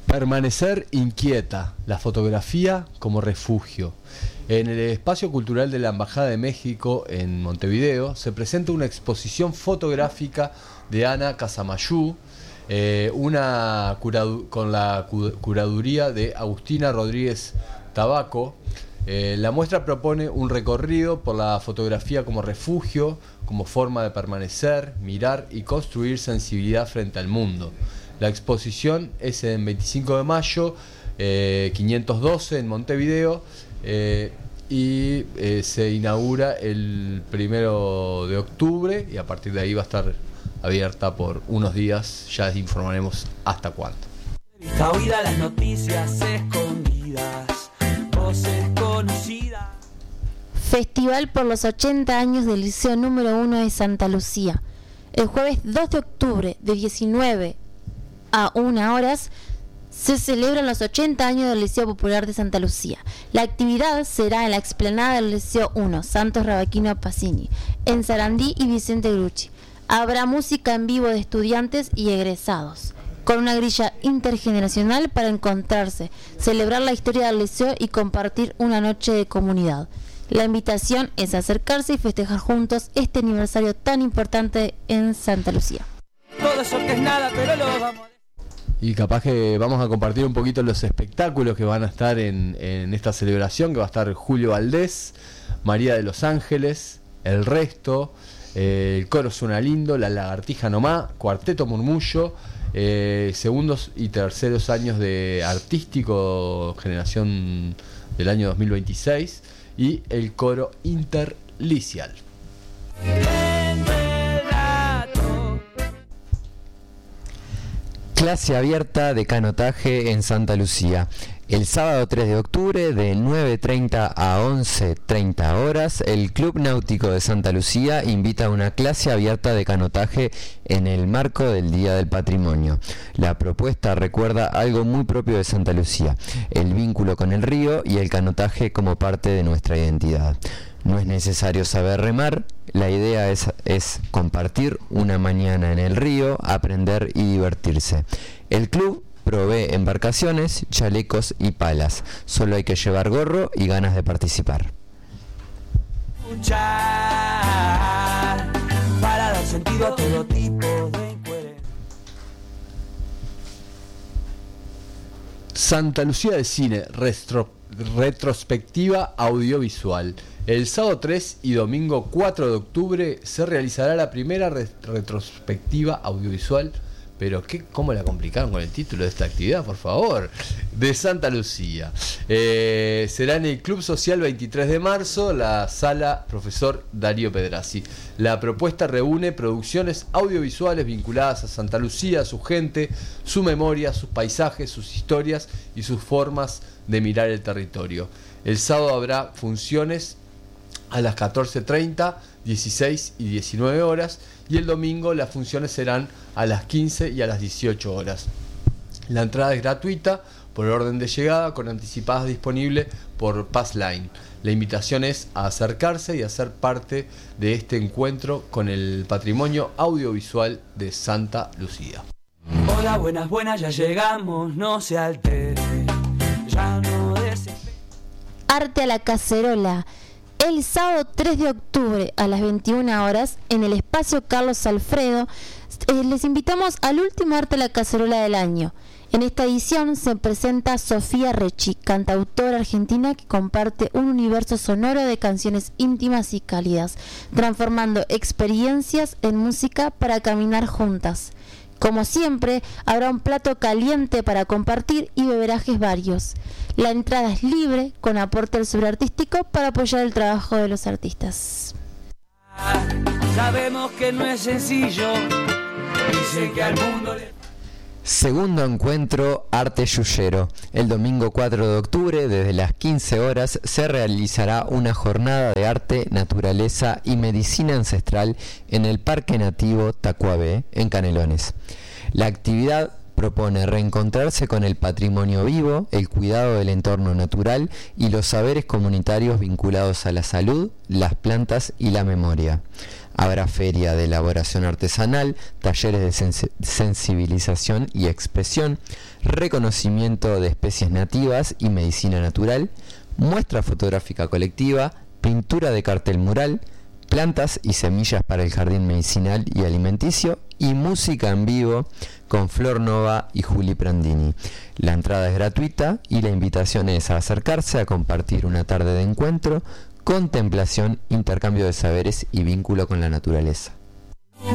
Permanecer inquieta, la fotografía como refugio. En el espacio cultural de la Embajada de México en Montevideo se presenta una exposición fotográfica de Ana Casamayú, con la curaduría de Agustina Rodríguez Tabaco. La muestra propone un recorrido por la fotografía como refugio, como forma de permanecer, mirar y construir sensibilidad frente al mundo. La exposición es en 25 de mayo, 512 en Montevideo, y se inaugura el 1 de octubre y a partir de ahí va a estar abierta por unos días, ya les informaremos hasta cuándo. Oída las noticias escondidas, voces conocidas. Festival por los 80 años del Liceo número 1 de Santa Lucía. El jueves 2 de octubre de 19 a 1 horas se celebran los 80 años del Liceo Popular de Santa Lucía. La actividad será en la explanada del Liceo 1, Santos Rabaquino Pacini, en Sarandí y Vicente Grucci. Habrá música en vivo de estudiantes y egresados, con una grilla intergeneracional para encontrarse, celebrar la historia del liceo y compartir una noche de comunidad. La invitación es acercarse y festejar juntos este aniversario tan importante en Santa Lucía. Todo eso que es nada, pero lo vamos a... Y capaz que vamos a compartir un poquito los espectáculos que van a estar en esta celebración, que va a estar Julio Valdés, María de los Ángeles, El Resto, el Coro Suena Lindo, La Lagartija Nomá, Cuarteto Murmullo, segundos y terceros años de artístico, generación del año 2026, y el Coro Interlicial. Clase abierta de canotaje en Santa Lucía. El sábado 3 de octubre de 9:30 a 11:30 horas, el Club Náutico de Santa Lucía invita a una clase abierta de canotaje en el marco del Día del Patrimonio. La propuesta recuerda algo muy propio de Santa Lucía, el vínculo con el río y el canotaje como parte de nuestra identidad. No es necesario saber remar, la idea es compartir una mañana en el río, aprender y divertirse. El club provee embarcaciones, chalecos y palas. Solo hay que llevar gorro y ganas de participar. Para dar sentido a todo tipo de incoherencia. Santa Lucía de Cine, retrospectiva audiovisual. El sábado 3 y domingo 4 de octubre se realizará la primera retrospectiva audiovisual. Pero ¿cómo la complicaron con el título de esta actividad, por favor? De Santa Lucía. Será en el Club Social 23 de marzo, la sala Profesor Darío Pedrazzi. La propuesta reúne producciones audiovisuales vinculadas a Santa Lucía, a su gente, su memoria, sus paisajes, sus historias y sus formas de mirar el territorio. El sábado habrá funciones a las 14:30, 16 y 19 horas, y el domingo las funciones serán a las 15 y a las 18 horas. La entrada es gratuita por orden de llegada, con anticipadas disponible por Passline. La invitación es a acercarse y a ser parte de este encuentro con el patrimonio audiovisual de Santa Lucía. Hola, buenas, ya llegamos, no se altere, ya no desespere. Arte a la cacerola. El sábado 3 de octubre a las 21 horas en el espacio Carlos Alfredo les invitamos al último Arte a la Cacerola del año. En esta edición se presenta Sofía Recci, cantautora argentina que comparte un universo sonoro de canciones íntimas y cálidas, transformando experiencias en música para caminar juntas. Como siempre, habrá un plato caliente para compartir y beberajes varios. La entrada es libre, con aporte al sobreartístico para apoyar el trabajo de los artistas. Sabemos que no es sencillo, dice que al mundo le... Segundo encuentro Arte Yuyero. El domingo 4 de octubre, desde las 15 horas, se realizará una jornada de arte, naturaleza y medicina ancestral en el Parque Nativo Tacuabé, en Canelones. La actividad propone reencontrarse con el patrimonio vivo, el cuidado del entorno natural y los saberes comunitarios vinculados a la salud, las plantas y la memoria. Habrá feria de elaboración artesanal, talleres de sensibilización y expresión, reconocimiento de especies nativas y medicina natural, muestra fotográfica colectiva, pintura de cartel mural, plantas y semillas para el jardín medicinal y alimenticio y música en vivo con Flor Nova y Juli Prandini. La entrada es gratuita y la invitación es a acercarse a compartir una tarde de encuentro, contemplación, intercambio de saberes y vínculo con la naturaleza.